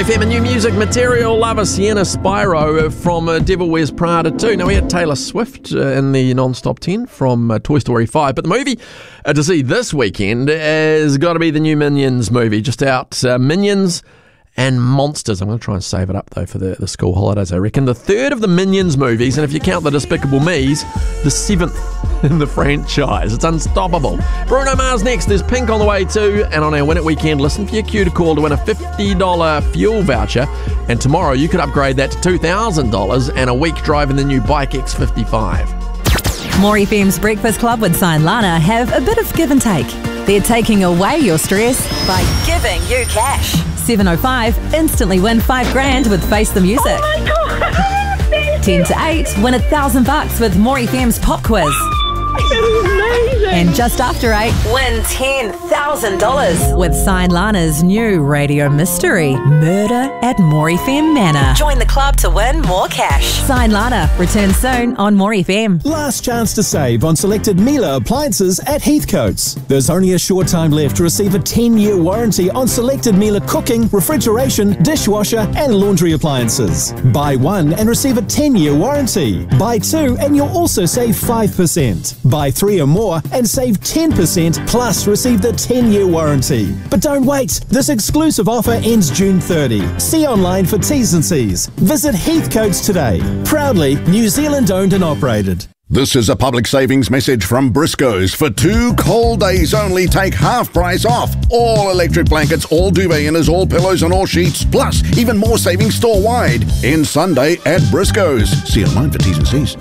FM, a new music material lover, Sienna Spyro from Devil Wears Prada 2. Now, we had Taylor Swift in the non-stop 10 from Toy Story 5, but the movie to see this weekend has got to be the new Minions movie, just out. Minions and Monsters. I'm going to try and save it up, though, for the school holidays, I reckon. The third of the Minions movies, and if you count the Despicable Me's, the seventh in the franchise. It's unstoppable. Bruno Mars next. There's Pink on the way too. And on our Win It weekend, listen for your cue to call to win a $50 fuel voucher. And tomorrow you could upgrade that to $2,000 and a week driving the new Bike X55. More FM's Breakfast Club with Sign Lana have a bit of give and take. They're taking away your stress by giving you cash. 7:05, instantly win $5,000 with Face the Music. Oh my God! 10 to 8, win $1,000 with More FM's Pop Quiz. That was amazing! And just after 8, win $10,000 with Sign Lana's new radio mystery, Murder at More FM Manor. Join the club to win more cash. Sign Lana returns soon on More FM. Last chance to save on selected Miele appliances at Heathcote's. There's only a short time left to receive a 10-year warranty on selected Miele cooking, refrigeration, dishwasher and laundry appliances. Buy one and receive a 10-year warranty. Buy two and you'll also save 5%. Buy 3 or more and save 10% plus receive the 10-year warranty. But don't wait. This exclusive offer ends June 30. See online for T's and C's. Visit Heathcote's today. Proudly New Zealand owned and operated. This is a public savings message from Briscoe's. For 2 cold days only, take half price off. All electric blankets, all duvet inners, all pillows and all sheets. Plus, even more savings store-wide. End Sunday at Briscoe's. See online for T's and C's.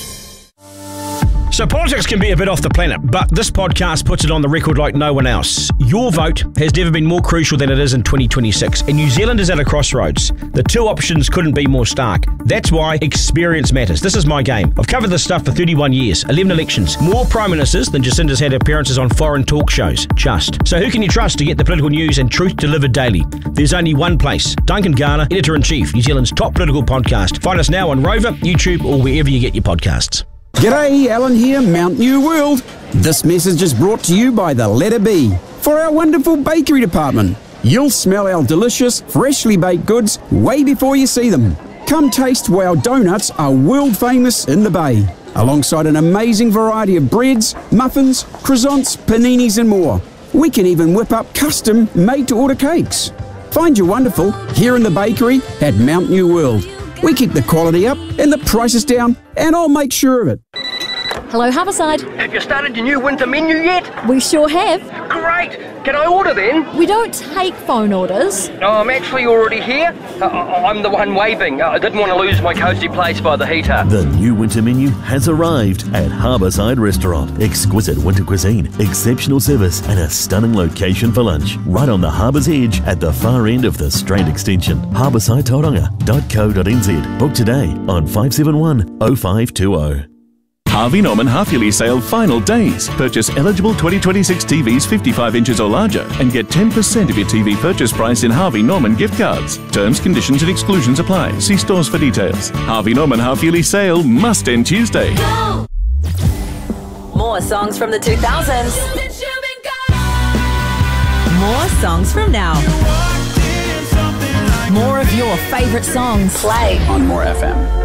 So politics can be a bit off the planet, but this podcast puts it on the record like no one else. Your vote has never been more crucial than it is in 2026, and New Zealand is at a crossroads. The two options couldn't be more stark. That's why experience matters. This is my game. I've covered this stuff for 31 years, 11 elections, more prime ministers than Jacinda's had appearances on foreign talk shows. Just. So who can you trust to get the political news and truth delivered daily? There's only one place. Duncan Garner, Editor-in-Chief, New Zealand's top political podcast. Find us now on Rover, YouTube, or wherever you get your podcasts. G'day, Alan here, Mount New World. This message is brought to you by the Letter B for our wonderful bakery department. You'll smell our delicious, freshly baked goods way before you see them. Come taste why our donuts are world famous in the Bay, alongside an amazing variety of breads, muffins, croissants, paninis and more. We can even whip up custom made-to-order cakes. Find your wonderful here in the bakery at Mount New World. We keep the quality up and the prices down, and I'll make sure of it. Hello, Harborside. Have you started your new winter menu yet? We sure have. Great! Can I order then? We don't take phone orders. Oh, I'm actually already here. I'm the one waving. I didn't want to lose my cosy place by the heater. The new winter menu has arrived at Harborside Restaurant. Exquisite winter cuisine, exceptional service and a stunning location for lunch. Right on the harbour's edge at the far end of the Strand Extension. harboursidetauranga.co.nz. Book today on 571 0520. Harvey Norman half-yearly sale final days. Purchase eligible 2026 TVs 55 inches or larger and get 10% of your TV purchase price in Harvey Norman gift cards. Terms, conditions and exclusions apply. See stores for details. Harvey Norman half-yearly sale must end Tuesday. Go! More songs from the 2000s. More songs from now. More of your favourite songs. Play on More FM.